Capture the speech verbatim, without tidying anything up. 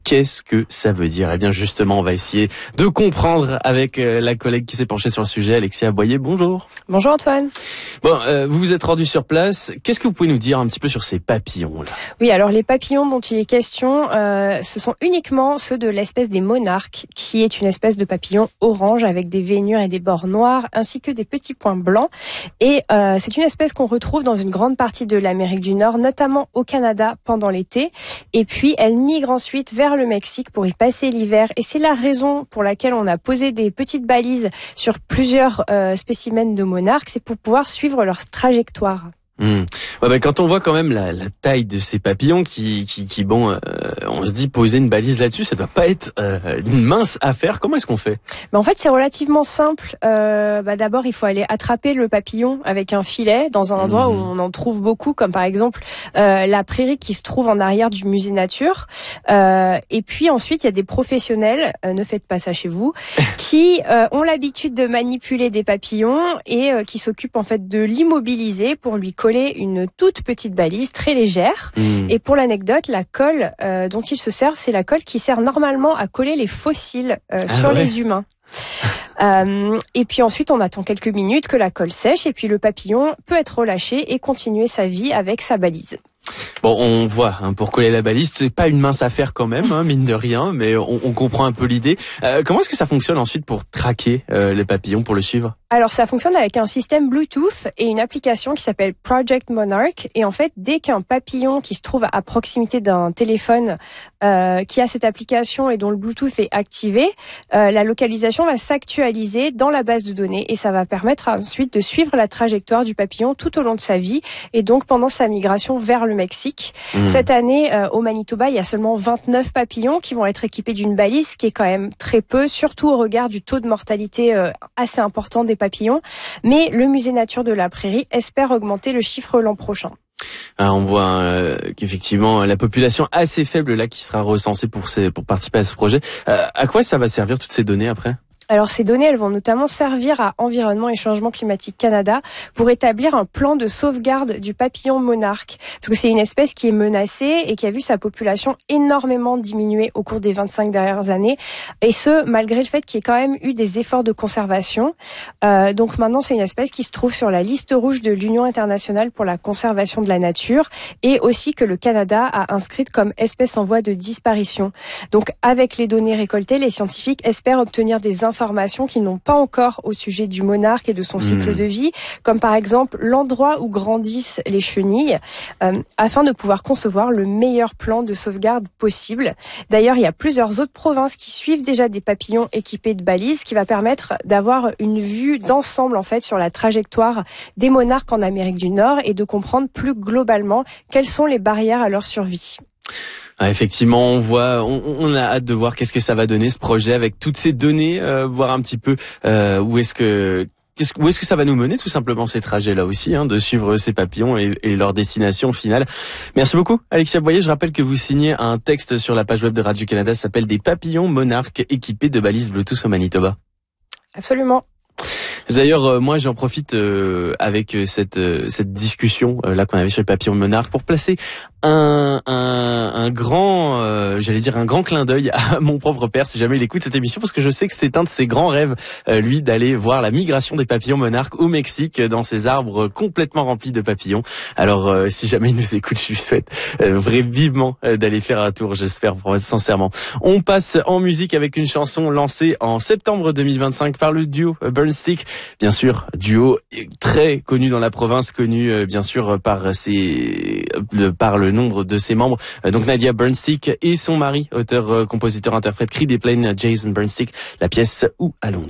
Qu'est-ce que ça veut dire? Eh bien justement, on va essayer de comprendre avec la collègue qui s'est penchée sur le sujet, Alexia Boyer. Bonjour. Bonjour Antoine. Bon, euh, vous vous êtes rendu sur place. Qu'est-ce que vous pouvez nous dire un petit peu sur ces papillons là? Oui, alors les papillons dont il est question, euh, ce sont uniquement ceux de l'espèce des monarques, qui est une espèce de papillon orange avec des veinures et des bords noirs, ainsi que des petits points blancs. Et euh, c'est une espèce qu'on retrouve dans une grande partie de l'Amérique du Nord, notamment au Canada pendant l'été. Et puis elle migre ensuite vers le Mexique pour y passer l'hiver. Et c'est la raison pour laquelle on a posé des petites balises sur plusieurs euh, spécimens de monarques, c'est pour pouvoir suivre leur trajectoire. Mmh. Ouais, bah, quand on voit quand même la, la taille de ces papillons qui, qui, qui bon, euh, on se dit poser une balise là-dessus, ça doit pas être euh, une mince affaire. Comment est-ce qu'on fait? Bah, en fait, c'est relativement simple. Euh, bah, d'abord, il faut aller attraper le papillon avec un filet dans un endroit mmh. où on en trouve beaucoup, comme par exemple euh, la prairie qui se trouve en arrière du musée nature. Euh, et puis ensuite, il y a des professionnels, euh, ne faites pas ça chez vous, qui euh, ont l'habitude de manipuler des papillons et euh, qui s'occupent en fait de l'immobiliser pour lui coller une toute petite balise très légère. Mmh. Et pour l'anecdote, la colle euh, dont il se sert, c'est la colle qui sert normalement à coller les fossiles euh, ah sur ouais. les humains. euh, et puis ensuite, on attend quelques minutes que la colle sèche et puis le papillon peut être relâché et continuer sa vie avec sa balise. Bon, on voit, hein, pour coller la balise, c'est pas une mince affaire quand même, hein, mine de rien, mais on, on comprend un peu l'idée. Euh, comment est-ce que ça fonctionne ensuite pour traquer euh, les papillons, pour le suivre? Alors, ça fonctionne avec un système Bluetooth et une application qui s'appelle Project Monarch. Et en fait, dès qu'un papillon qui se trouve à proximité d'un téléphone euh, qui a cette application et dont le Bluetooth est activé, euh, la localisation va s'actualiser dans la base de données et ça va permettre ensuite de suivre la trajectoire du papillon tout au long de sa vie et donc pendant sa migration vers le Mexique. Mmh. Cette année, euh, au Manitoba, il y a seulement vingt-neuf papillons qui vont être équipés d'une balise, ce qui est quand même très peu, surtout au regard du taux de mortalité euh, assez important des papillons. Mais le musée nature de la Prairie espère augmenter le chiffre l'an prochain. Alors on voit euh, qu'effectivement la population assez faible là qui sera recensée pour ces, pour participer à ce projet. Euh, à quoi ça va servir toutes ces données après ? Alors ces données, elles vont notamment servir à Environnement et Changement Climatique Canada pour établir un plan de sauvegarde du papillon monarque. Parce que c'est une espèce qui est menacée et qui a vu sa population énormément diminuer au cours des vingt-cinq dernières années. Et ce, malgré le fait qu'il y ait quand même eu des efforts de conservation. Euh, donc maintenant, c'est une espèce qui se trouve sur la liste rouge de l'Union internationale pour la conservation de la nature et aussi que le Canada a inscrite comme espèce en voie de disparition. Donc avec les données récoltées, les scientifiques espèrent obtenir des informations informations qu'ils n'ont pas encore au sujet du monarque et de son cycle mmh. de vie, comme par exemple l'endroit où grandissent les chenilles, euh, afin de pouvoir concevoir le meilleur plan de sauvegarde possible. D'ailleurs, il y a plusieurs autres provinces qui suivent déjà des papillons équipés de balises, qui va permettre d'avoir une vue d'ensemble en fait sur la trajectoire des monarques en Amérique du Nord et de comprendre plus globalement quelles sont les barrières à leur survie. Ah, effectivement, on voit, on, on a hâte de voir qu'est-ce que ça va donner ce projet avec toutes ces données, euh, voir un petit peu euh, où est-ce que qu'est-ce, où est-ce que ça va nous mener tout simplement ces trajets-là aussi, hein, de suivre ces papillons et, et leur destination finale. Merci beaucoup, Alexia Boyer. Je rappelle que vous signez un texte sur la page web de Radio-Canada, ça s'appelle Des papillons monarques équipés de balises Bluetooth au Manitoba. Absolument. D'ailleurs, euh, moi, j'en profite euh, avec euh, cette euh, cette discussion euh, là qu'on avait sur les papillons monarques pour placer un un, un grand, euh, j'allais dire un grand clin d'œil à mon propre père si jamais il écoute cette émission, parce que je sais que c'est un de ses grands rêves, euh, lui, d'aller voir la migration des papillons monarques au Mexique dans ces arbres complètement remplis de papillons. Alors, euh, si jamais il nous écoute, je lui souhaite euh, vraiment vivement euh, d'aller faire un tour. J'espère sincèrement. On passe en musique avec une chanson lancée en septembre deux mille vingt-cinq par le duo Burnstick. Bien sûr, duo très connu dans la province, connu euh, bien sûr par ses, euh, par le nombre de ses membres. Euh, donc Nadia Burnstick et son mari, auteur, euh, compositeur, interprète, Cri des Plaines, Jason Burnstick. La pièce Où allons-nous ?